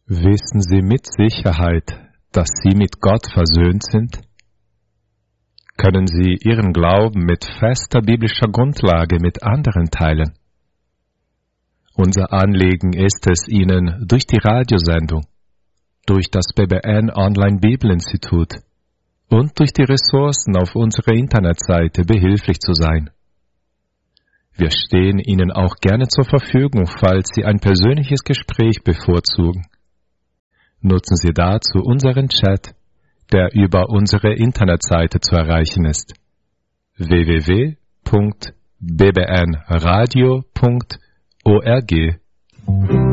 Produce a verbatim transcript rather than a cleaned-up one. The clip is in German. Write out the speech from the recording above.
Wissen Sie mit Sicherheit, dass Sie mit Gott versöhnt sind? Können Sie Ihren Glauben mit fester biblischer Grundlage mit anderen teilen? Unser Anliegen ist es, Ihnen durch die Radiosendung, durch das B B N Online Bibelinstitut und durch die Ressourcen auf unserer Internetseite behilflich zu sein. Wir stehen Ihnen auch gerne zur Verfügung, falls Sie ein persönliches Gespräch bevorzugen. Nutzen Sie dazu unseren Chat, der über unsere Internetseite zu erreichen ist: w w w punkt b b n radio punkt org.